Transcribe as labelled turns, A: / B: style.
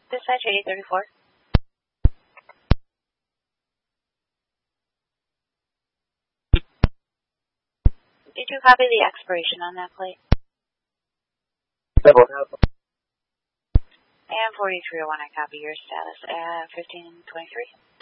A: Dispatch 8034. Did you copy the expiration on that plate? And 4301, I copy your status at 1523.